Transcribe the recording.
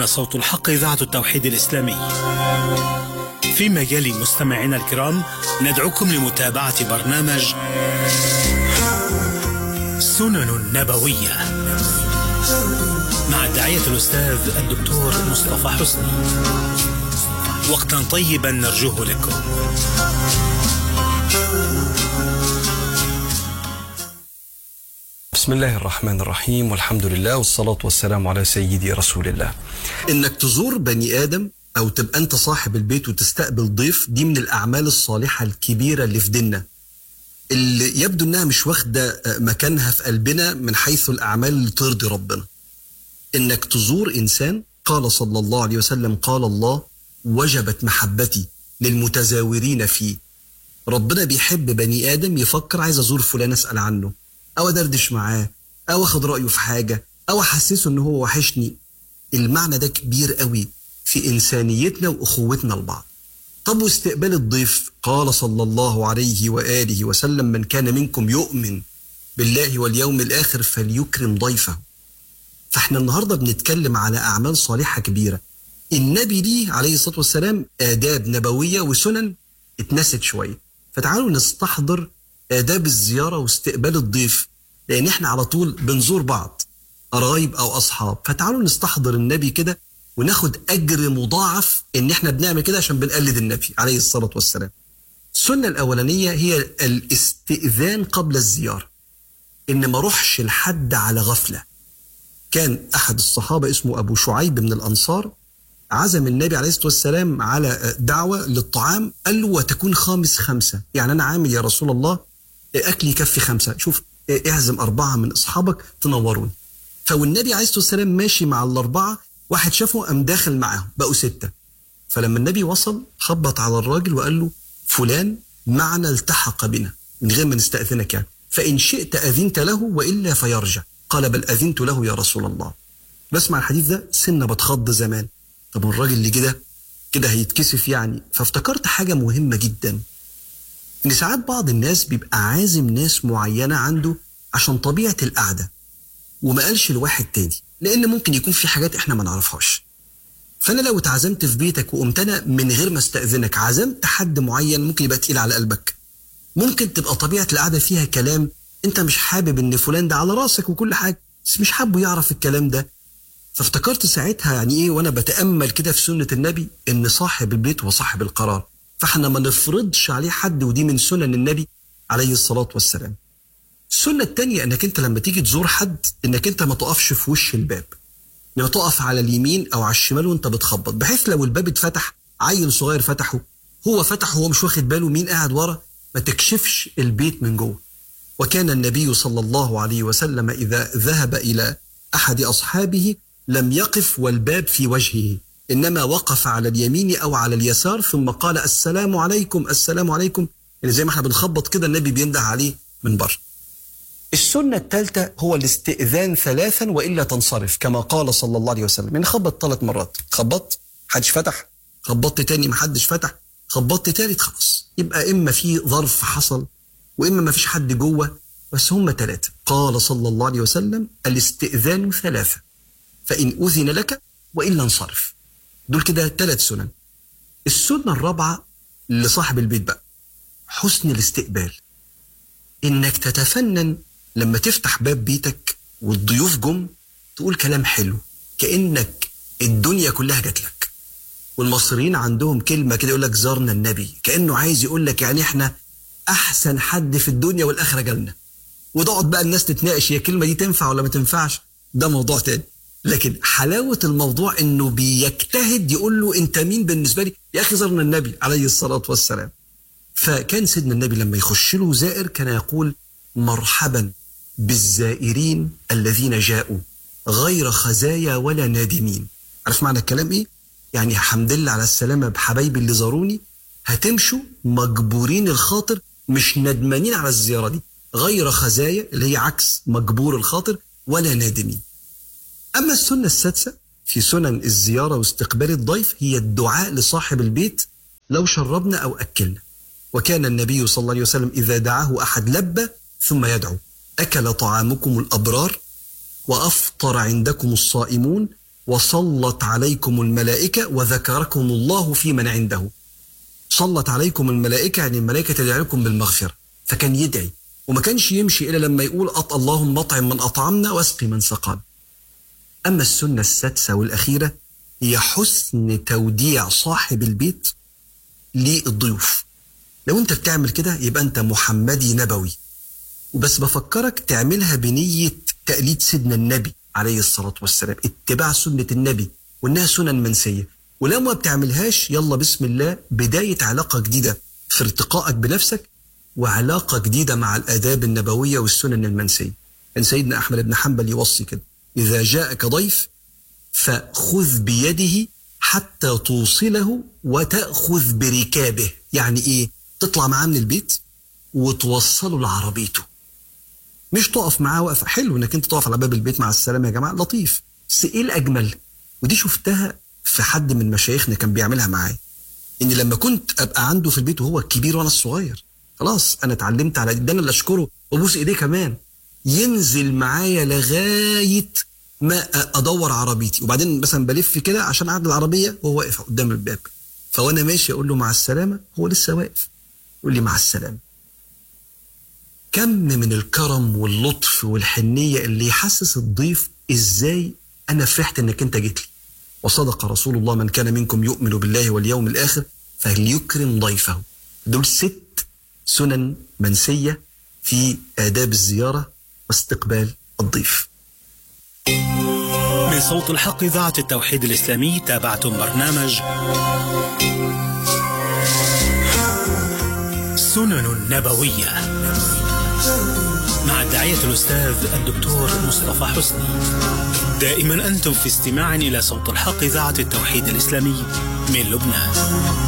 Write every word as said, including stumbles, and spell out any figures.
هنا صوت الحق إذاعة التوحيد الإسلامي. فيما يلي مستمعينا الكرام ندعوكم لمتابعة برنامج سنن نبوية مع الداعية الأستاذ الدكتور مصطفى حسني. وقتا طيبا نرجوه لكم. بسم الله الرحمن الرحيم، والحمد لله والصلاة والسلام على سيدي رسول الله. إنك تزور بني آدم أو تبقى أنت صاحب البيت وتستقبل ضيف، دي من الأعمال الصالحة الكبيرة اللي في ديننا، اللي يبدو أنها مش واخدة مكانها في قلبنا من حيث الأعمال اللي ترضي ربنا. إنك تزور إنسان، قال صلى الله عليه وسلم قال الله وجبت محبتي للمتزاورين فيه. ربنا بيحب بني آدم يفكر عايز أزور فلان أسأل عنه أو أدردش معاه أو أخد رأيه في حاجة أو أحسسه إنه هو وحشني. المعنى ده كبير قوي في إنسانيتنا وأخوتنا لبعض. طب واستقبال الضيف، قال صلى الله عليه وآله وسلم من كان منكم يؤمن بالله واليوم الآخر فليكرم ضيفه. فإحنا النهاردة بنتكلم على أعمال صالحة كبيرة. النبي ليه عليه الصلاة والسلام آداب نبوية وسنن اتنست شوية، فتعالوا نستحضر آداب الزيارة واستقبال الضيف، لأن إحنا على طول بنزور بعض قرايب أو أصحاب. فتعالوا نستحضر النبي كده وناخد أجر مضاعف إن إحنا بنعمل كده عشان بنقلد النبي عليه الصلاة والسلام. السنة الأولانية هي الاستئذان قبل الزيارة، إن ما روحش لحد على غفلة. كان أحد الصحابة اسمه أبو شعيب من الأنصار عزم النبي عليه الصلاة والسلام على دعوة للطعام، قال له وتكون خامس خمسة، يعني أنا عامل يا رسول الله أكل يكفي خمسة، شوف اعزم أربعة من أصحابك تنوروني. فالنبي عليه الصلاة والسلام ماشي مع الأربعة، واحد شافه قام داخل معاهم بقوا ستة. فلما النبي وصل خبط على الراجل وقال له فلان معنا التحق بنا من غير ما نستأذنك يعني، فإن شئت أذنت له وإلا فيرجع. قال بل أذنت له يا رسول الله. بسمع الحديث ده سنة بتخض زمان، طب الراجل اللي كده كده هيتكسف يعني. فافتكرت حاجة مهمة جدا، إن ساعات بعض الناس بيبقى عازم ناس معينة عنده عشان طبيعة القعدة وما قالش لواحد تاني، لأن ممكن يكون في حاجات إحنا ما نعرفهاش. فأنا لو اتعزمت في بيتك وقمت أنا من غير ما استأذنك عزمت حد معين ممكن يبقى تقيل على قلبك، ممكن تبقى طبيعة القعدة فيها كلام أنت مش حابب إن فلان ده على راسك وكل حاجة، بس مش حابه يعرف الكلام ده. فافتكرت ساعتها يعني إيه وأنا بتأمل كده في سنة النبي إن صاحب البيت هو صاحب القرار، فإحنا ما نفرضش عليه حد، ودي من سنن النبي عليه الصلاة والسلام. السنة التانية إنك أنت لما تيجي تزور حد إنك أنت ما تقفش في وش الباب، لما تقف على اليمين أو على الشمال وأنت بتخبط، بحيث لو الباب اتفتح عيل صغير فتحه هو فتحه هو مش واخد باله مين قاعد ورا، ما تكشفش البيت من جوه. وكان النبي صلى الله عليه وسلم إذا ذهب إلى أحد أصحابه لم يقف والباب في وجهه، إنما وقف على اليمين أو على اليسار ثم قال السلام عليكم السلام عليكم، يعني زي ما احنا بنخبط كده النبي بينده عليه من بره. السنة الثالثة هو الاستئذان ثلاثا وإلا تنصرف، كما قال صلى الله عليه وسلم. يعني خبط ثلاث مرات، خبطت محدش فتح، خبطت تاني محدش فتح، خبطت تالت، خلاص يبقى إما في ظرف حصل وإما ما فيش حد جوه، بس هم ثلاثة. قال صلى الله عليه وسلم الاستئذان ثلاثة فإن أذن لك وإلا انصرف. دول كده ثلاث سنن. السنة الرابعة لصاحب البيت بقى حسن الاستقبال، إنك تتفنن لما تفتح باب بيتك والضيوف جم تقول كلام حلو كأنك الدنيا كلها جات لك. والمصريين عندهم كلمة كده يقول لك زارنا النبي، كأنه عايز يقول لك يعني احنا أحسن حد في الدنيا والآخرة جالنا. وتقعد بقى الناس تتناقش هي الكلمة دي تنفع ولا ما تنفعش، ده موضوع تاني. لكن حلاوة الموضوع إنه بيجتهد يقول له أنت مين بالنسبة لي يا أخي، زارنا النبي عليه الصلاة والسلام. فكان سيدنا النبي لما يخش له زائر كان يقول مرحبا بالزائرين الذين جاءوا غير خزايا ولا نادمين. عارف معنى الكلام إيه؟ يعني حمد لله على السلامة بحبايبي اللي زاروني، هتمشوا مجبورين الخاطر مش ندمانين على الزيارة دي، غير خزايا اللي هي عكس مجبور الخاطر ولا نادمين. أما السنة السادسة في سنن الزيارة واستقبال الضيف هي الدعاء لصاحب البيت لو شربنا أو أكلنا. وكان النبي صلى الله عليه وسلم إذا دعاه أحد لبى ثم يدعو أكل طعامكم الأبرار وأفطر عندكم الصائمون وصلت عليكم الملائكة وذكركم الله في من عنده. صلت عليكم الملائكة يعني الملائكة تدعي لكم بالمغفرة، فكان يدعي وما كانش يمشي إلا لما يقول أط اللهم أطعم من أطعمنا واسقي من سقانا. أما السنة السادسة والأخيرة هي حسن توديع صاحب البيت للضيوف. لو أنت بتعمل كده يبقى أنت محمدي نبوي، وبس بفكرك تعملها بنية تقليد سيدنا النبي عليه الصلاة والسلام، اتباع سنة النبي، وإنها سنن منسية. ولو ما بتعملهاش يلا بسم الله، بداية علاقة جديدة في ارتقائك بنفسك وعلاقة جديدة مع الآداب النبوية والسنن المنسية. كان سيدنا أحمد بن حنبل يوصي كده: إذا جاءك ضيف فخذ بيده حتى توصله وتأخذ بركابه. يعني إيه؟ تطلع معاه من البيت وتوصله لعربيته، مش تقف معاه وقفة. حلو إنك أنت تقف على باب البيت مع السلامة يا جماعة، لطيف، بس إيه الأجمل؟ ودي شفتها في حد من مشايخنا كان بيعملها معايا، إن لما كنت أبقى عنده في البيت وهو الكبير وأنا الصغير، خلاص أنا اتعلمت على ده، أنا اللي أشكره وأبوس إيديه كمان، ينزل معايا لغاية ما أدور عربيتي، وبعدين مثلا بلف كده عشان أعدل العربية وهو واقف قدام الباب، فوأنا ماشي أقول له مع السلامة، هو لسه واقف يقول لي مع السلامة. كم من الكرم واللطف والحنية اللي يحسس الضيف إزاي أنا فرحت إنك أنت جيت لي. وصدق رسول الله: من كان منكم يؤمن بالله واليوم الآخر فليكرم ضيفه. دول ست سنن منسية في آداب الزيارة واستقبال الضيف. من صوت الحق إذاعة التوحيد الإسلامي تابعتم برنامج سنن نبوية مع الداعية الأستاذ الدكتور مصطفى حسني. دائما أنتم في استماع إلى صوت الحق إذاعة التوحيد الإسلامي من لبنان.